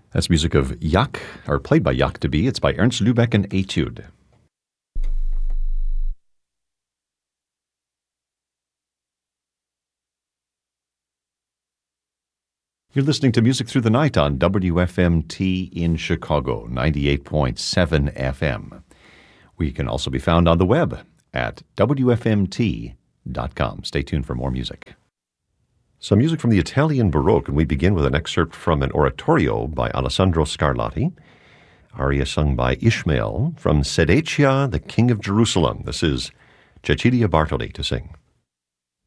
That's music of Jac, or played by Jac de Bie. It's by Ernst Lübeck and Etude. You're listening to Music Through the Night on WFMT in Chicago, 98.7 FM. We can also be found on the web at WFMT.com. Stay tuned for more music. Some music from the Italian Baroque, and we begin with an excerpt from an oratorio by Alessandro Scarlatti, aria sung by Ishmael from Sedeccia, the King of Jerusalem. This is Cecilia Bartoli to sing.